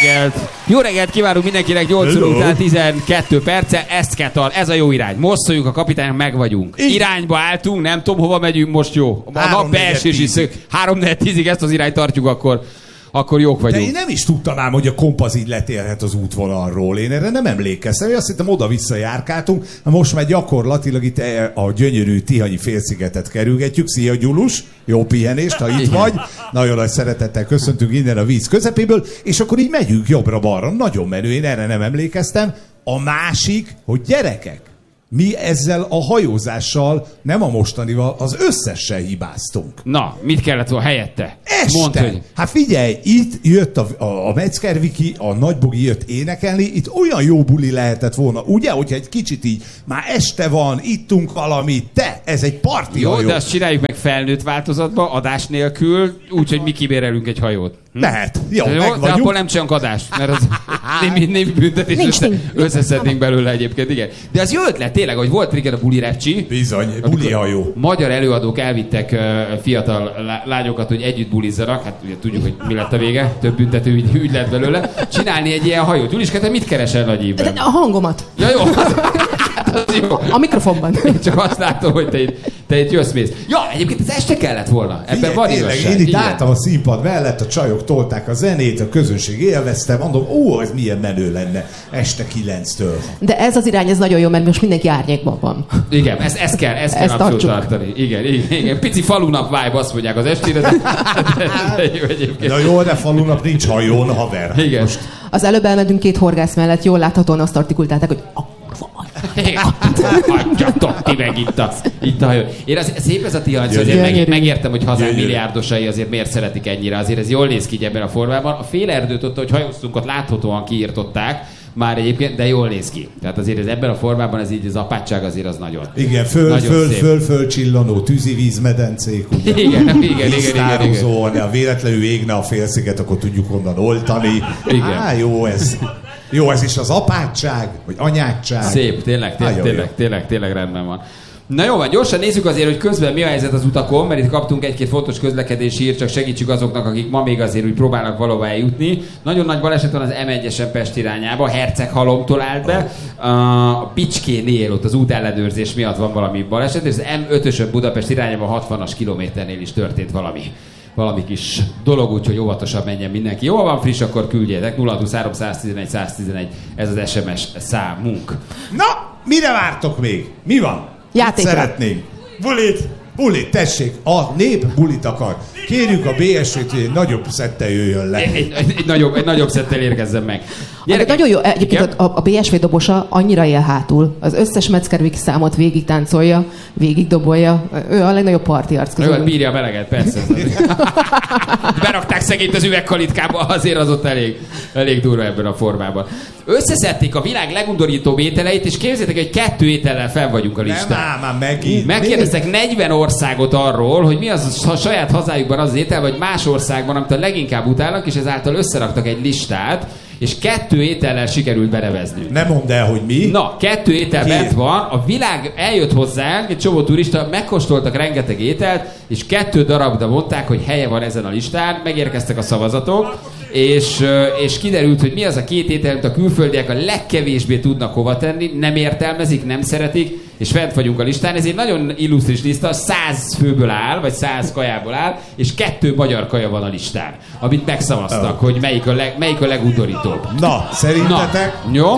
reggelt! Jó reggelt kívánunk mindenkinek, 8 óra után 12 perce, Eszketal, ez a jó irány. Most szóljuk a kapitánynak, meg vagyunk. Irányba álltunk, nem tudom hova megyünk, most jó. A nap beesési 3-4-10-ig ezt az irányt tartjuk, akkor jók vagyunk. De én nem is tudtam ám, hogy a komp így letérhet az útvonalról. Én erre nem emlékeztem. Én azt hittem, oda-vissza járkáltunk. Most már gyakorlatilag itt a gyönyörű Tihanyi félszigetet kerülgetjük. Szia, Gyulus! Jó pihenést, ha itt vagy. Nagyon nagy szeretettel köszöntünk innen a víz közepéből. És akkor így megyünk jobbra-balra. Nagyon menő, én erre nem emlékeztem. A másik, hogy gyerekek, mi ezzel a hajózással, nem a mostanival, az összessel hibáztunk. Na, mit kellett volna helyette? Mondd, hogy... Hát figyelj, itt jött a Metzger Viki, a Nagybogi jött énekelni, itt olyan jó buli lehetett volna, ugye? Hogyha egy kicsit így, már este van, ittunk valamit, ez egy parti jó, hajó. De azt csináljuk meg felnőtt változatban, adás nélkül, úgyhogy mi kibérelünk egy hajót. Lehet, jó, meg de vagyunk. akkor nem csinálunk adást, mert az némi büntetés összeszednénk belőle egyébként, igen. De az jó ötlet tényleg, hogy volt régen a buli repcsi. Bizony, buli hajó. Magyar előadók elvittek fiatal lányokat, hogy együtt bulizzanak, hát ugye tudjuk, hogy mi lett a vége, több büntető ügy lett belőle. Csinálni egy ilyen hajót. Juliska, te mit keresel Nagy Ívben? A hangomat. Ja, jó. Jó. A mikrofonban. Én csak azt látom, hogy te itt jössz-mész. Ja, egyébként ez este kellett volna. Ebben van igazság. Én itt álltam a színpad mellett, a csajok tolták a zenét, a közönség élvezte, mondom, ez milyen menő lenne este 9-től. De ez az irány, ez nagyon jó, mert most mindenki árnyékban van. Igen, ezt kell abszolút tartani. Igen. Pici falunap vibe, azt mondják az estére, de jó egyébként. Na jó, de falunap nincs hajón, haver. Igen. Most. Az előbb elmentünk 2 horgász mellett, jól láthatóan azt artikulálták, hogy hagyjatok ti meg itt a hajó. Én szép ez a Tihany, azért megértem, hogy hazánk milliárdosai azért miért szeretik ennyire. Azért ez jól néz ki így ebben a formában. A fél erdőt ott, hogy hajóztunk, ott láthatóan kiírtották már egyébként, de jól néz ki. Tehát azért ez ebben a formában ez így az apátság azért az nagyon. Igen, föl csillanó tűzivízmedencék. Igen. Ha véletlenül égne a félsziget, akkor tudjuk onnan oltani. Igen. Jó, ez is az apátság, vagy anyátság. Szép, tényleg rendben van. Na jó, gyorsan nézzük azért, hogy közben mi a helyzet az utakon, mert itt kaptunk egy-két fontos közlekedési hírt, csak segítsük azoknak, akik ma még azért úgy próbálnak valahova eljutni. Nagyon nagy baleset van az M1-esen Pest irányába, Herceghalomtól állt be. A Bicskénél ott az útellenőrzés miatt van valami baleset, és az M5-ösön Budapest irányába 60-as kilométernél is történt valami kis dolog, úgyhogy óvatosan menjen mindenki. Jó, van friss, akkor küldjétek. 023 111 111, ez az SMS számunk. Na, mire vártok még? Mi van? Játékra. Szeretnénk. Bulit, tessék, a nép bulit akar. Kérjük a BSV-t, hogy egy nagyobb szettel jöjjön le. Egy nagyobb szettel érkezzen meg. Nagyon jó, egyébként a BSV dobosa annyira él hátul. Az összes Metzger Viki számot végig táncolja, végig dobolja. Ő a legnagyobb parti arc közül. Ő bírja a meleget, persze. Berakták szegényt az üvegkalitkába, azért az ott elég durva ebben a formában. Összeszedték a világ legundorítóbb ételeit, és képzeljétek, hogy 2 étellel fenn vagyunk a listán. Nem, megint. Megkérdeztek 40 országot arról, hogy mi az a saját hazájukban az étel, vagy más országban, amit a leginkább utálnak, és ezáltal összeraktak egy listát, és 2 étellel sikerült beneveznünk. Nem mondd el, hogy mi. Na, 2 étel bent van, a világ eljött hozzánk, egy csomó turista, megkóstoltak rengeteg ételt, és 2 darabra mondták, hogy helye van ezen a listán, megérkeztek a szavazatok, és kiderült, hogy mi az a 2 étel, amit a külföldiek a legkevésbé tudnak hova tenni, nem értelmezik, nem szeretik, és fent vagyunk a listán. Ez egy nagyon illusztris lista, 100 főből áll, vagy 100 kajából áll, és 2 magyar kaja van a listán, amit megszavaztak, hogy melyik a legudorítóbb. Na, szerintetek? Na, jó?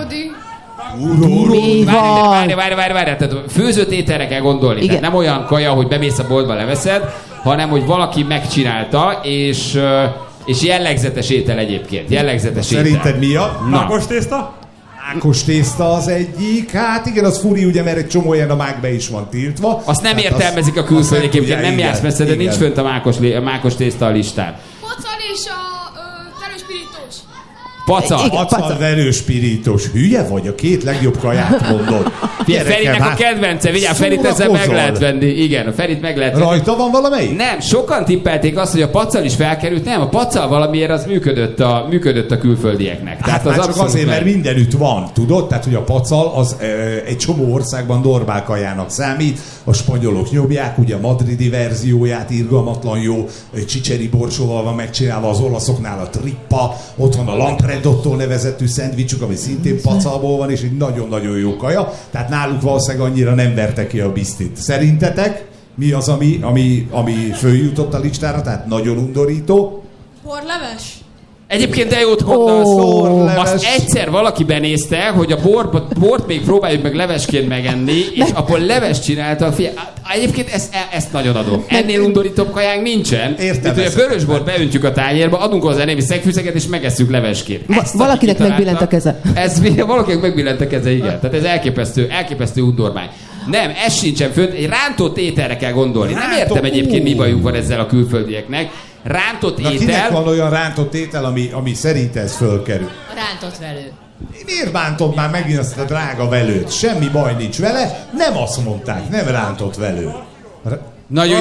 Várj, tehát főzött ételre kell gondolni. Tehát nem olyan kaja, hogy bemész a boltba, leveszed, hanem hogy valaki megcsinálta, és jellegzetes étel egyébként. Szerinted mi a? Mákos tészta? Mákos tészta az egyik. Hát igen, az furi, ugye, mert egy csomó ilyen a mákbe is van tiltva. Azt nem értelmezik a külföldiek, egyébként nem jársz messze, de nincs fönt a mákos tészta a listán. Pocal és a verőspirítós. Pacal, verőspirítós. Hülye vagy? A 2 legjobb kaját mondod. Ferinek a kedvence, vigyázz, Ferit ezzel meg lehet venni. Igen, a Ferit meg lehet venni. Rajta van valamelyik? Nem, sokan tippelték azt, hogy a pacal is felkerült. Nem, a pacal valamiért az működött a külföldieknek. Tehát az csak azért, mert mindenütt van, tudod? Tehát, hogy a pacal az egy csomó országban normál kajának számít. a spanyolok nyomják, ugye a madridi verzióját, irgalmatlan jó, csicseri borsóval van megcsinálva, az olaszoknál a trippa, ott van a lampredottól nevezetű szendvicsük, ami szintén pacalból van, és egy nagyon-nagyon jó kaja, tehát náluk valószínűleg annyira nem verte ki a bisztit. Szerintetek mi az, ami följutott a listára, tehát nagyon undorító? Porleves? Egyébként de jót mondasz. Azt egyszer valaki benézte, hogy a bort még próbáljuk meg levesként megenni, és abból leves csinálta. Egyébként ezt nagyon adom. Ennél undorítóbb kajánk nincsen. Értem. Mint, hogy a vörösbort beöntjük a tányérba, adunk hozzá némi szegfűszeget, és megesszük levesként. Valakinek megbillent a keze. Valakinek megbillent a keze, igen. Tehát ez elképesztő undormány. Nem, ez sincsen fönt. Egy rántott ételre kell gondolni. Nem értem egyébként, mi bajunk van ezzel a külföldieknek. Rántott étel... Kinek van olyan rántott étel, ami szerint ez fölkerül? A rántott velő. Miért bántod már megint azt a drága velőt? Semmi baj nincs vele, nem azt mondták, nem rántott velő. Nagyon